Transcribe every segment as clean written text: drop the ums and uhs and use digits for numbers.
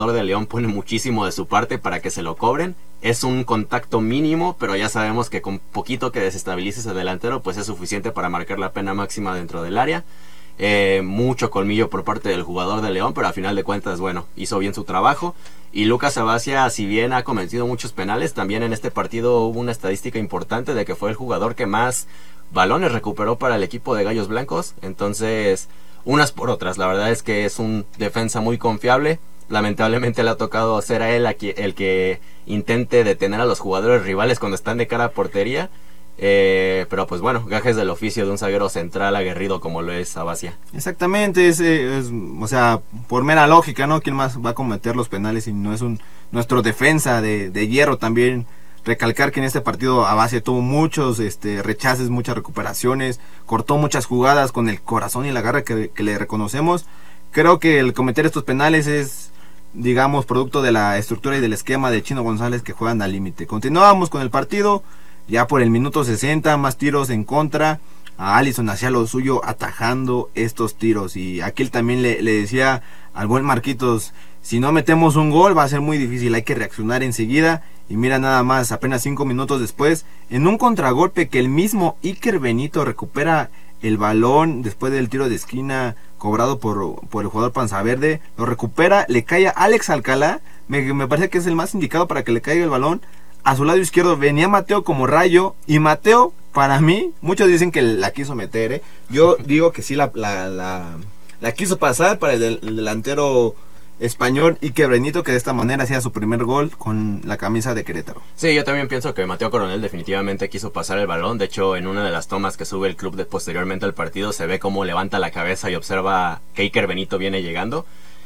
de León pone muchísimo de su parte para que se lo cobren. Es un contacto mínimo, pero ya sabemos que con poquito que desestabilices al delantero, pues es suficiente para marcar la pena máxima dentro del área. Mucho colmillo por parte del jugador de León, pero a final de cuentas, bueno, hizo bien su trabajo. Y Lucas Abacia, si bien ha cometido muchos penales, también en este partido hubo una estadística importante de que fue el jugador que más balones recuperó para el equipo de Gallos Blancos. Entonces, unas por otras, la verdad es que es un defensa muy confiable. Lamentablemente le ha tocado ser a él el que intente detener a los jugadores rivales cuando están de cara a portería. Pero pues bueno, gajes del oficio de un zaguero central aguerrido como lo es Abacia. Exactamente, o sea, por mera lógica, ¿no? ¿Quién más va a cometer los penales si no es nuestro defensa de hierro? También recalcar que en este partido Abacia tuvo muchos rechaces, muchas recuperaciones, cortó muchas jugadas con el corazón y la garra que le reconocemos. Creo que el cometer estos penales es, digamos, producto de la estructura y del esquema de Chino González, que juegan al límite. Continuamos con el partido. Ya por el minuto 60, más tiros en contra. A Alisson hacía lo suyo atajando estos tiros. Y aquí él también le decía al buen Marquitos, si no metemos un gol va a ser muy difícil, hay que reaccionar enseguida. Y mira nada más, apenas 5 minutos después, en un contragolpe que el mismo Iker Benito recupera el balón después del tiro de esquina cobrado por el jugador Panzaverde, lo recupera, le cae a Alex Alcalá, me parece que es el más indicado para que le caiga el balón. A su lado izquierdo venía Mateo como rayo, y Mateo, para mí, muchos dicen que la quiso meter, yo digo que sí la quiso pasar para el delantero español Iker Benito, que de esta manera hacía su primer gol con la camisa de Querétaro. Sí, yo también pienso que Mateo Coronel definitivamente quiso pasar el balón. De hecho, en una de las tomas que sube el club posteriormente al partido, se ve cómo levanta la cabeza y observa que Iker Benito viene llegando.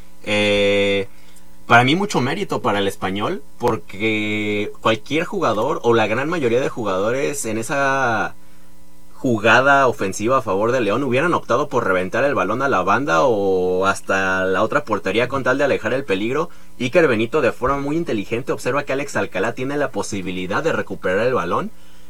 Para mí mucho mérito para el español, porque cualquier jugador o la gran mayoría de jugadores en esa jugada ofensiva a favor de León hubieran optado por reventar el balón a la banda o hasta la otra portería con tal de alejar el peligro. Iker Benito, de forma muy inteligente, observa que Alex Alcalá tiene la posibilidad de recuperar el balón,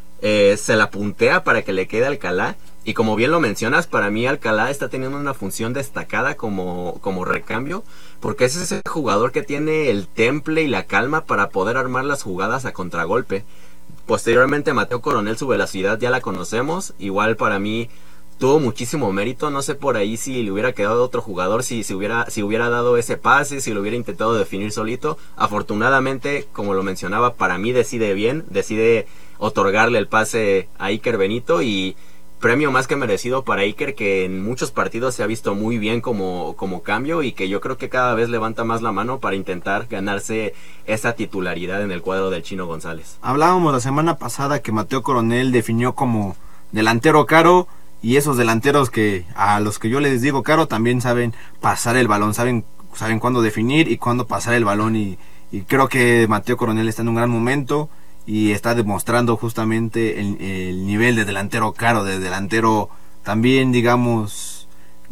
se la puntea para que le quede a Alcalá. Y como bien lo mencionas, para mí Alcalá está teniendo una función destacada como recambio, porque es ese jugador que tiene el temple y la calma para poder armar las jugadas a contragolpe. Posteriormente Mateo Coronel, su velocidad ya la conocemos, igual para mí tuvo muchísimo mérito. No sé por ahí si le hubiera quedado otro jugador, si hubiera dado ese pase, si lo hubiera intentado definir solito. Afortunadamente, como lo mencionaba, para mí decide otorgarle el pase a Iker Benito, y premio más que merecido para Iker, que en muchos partidos se ha visto muy bien como cambio, y que yo creo que cada vez levanta más la mano para intentar ganarse esa titularidad en el cuadro del Chino González. Hablábamos la semana pasada que Mateo Coronel definió como delantero caro, y esos delanteros que a los que yo les digo caro también saben pasar el balón, saben cuándo definir y cuándo pasar el balón, y creo que Mateo Coronel está en un gran momento y está demostrando justamente el nivel de delantero caro, de delantero también, digamos,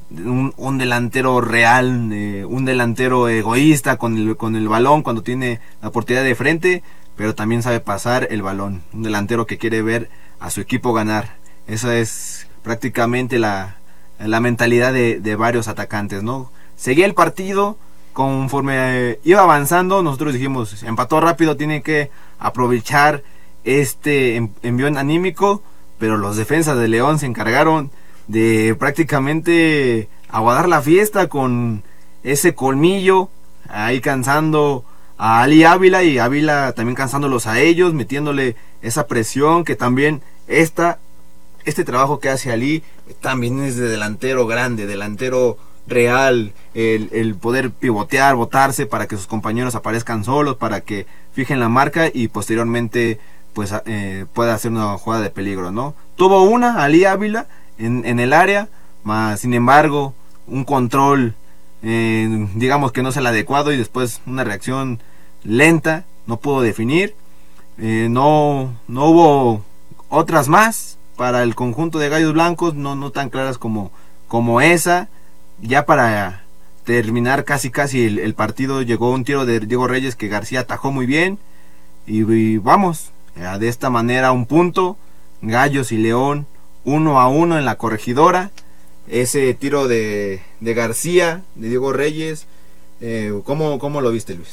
un delantero real, un delantero egoísta con el balón cuando tiene la oportunidad de frente, pero también sabe pasar el balón, un delantero que quiere ver a su equipo ganar. Esa es prácticamente la mentalidad de varios atacantes, ¿no? Seguía el partido. Conforme iba avanzando, nosotros dijimos, empató rápido, tiene que aprovechar este envión anímico, pero los defensas de León se encargaron de prácticamente aguardar la fiesta con ese colmillo, ahí cansando a Ali Ávila, y Ávila también cansándolos a ellos, metiéndole esa presión que también este trabajo que hace Ali también es de delantero grande, delantero real, el poder pivotear, botarse para que sus compañeros aparezcan solos, para que fijen la marca y posteriormente pues pueda hacer una jugada de peligro, ¿no? Tuvo una Ali Ávila en el área, más sin embargo un control digamos que no es el adecuado, y después una reacción lenta, no pudo definir. No hubo otras más para el conjunto de Gallos Blancos, no tan claras como esa. Ya para terminar casi el partido, llegó un tiro de Diego Reyes que García atajó muy bien, y vamos, de esta manera un punto, Gallos y León 1-1 en la Corregidora. Ese tiro de García, de Diego Reyes, ¿Cómo lo viste, Luis?